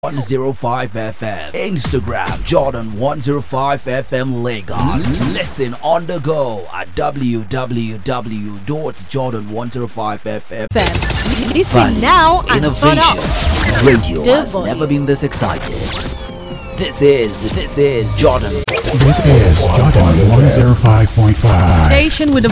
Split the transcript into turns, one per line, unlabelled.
105 FM. Instagram Jordan 105 FM Lagos. Listen on the go at www.jordan105fm.
Listen now and turn
Innovation.
up.
Radio
The
has
volume.
never been this excited. This is Jordan.
This is Jordan 105.5.
Station with the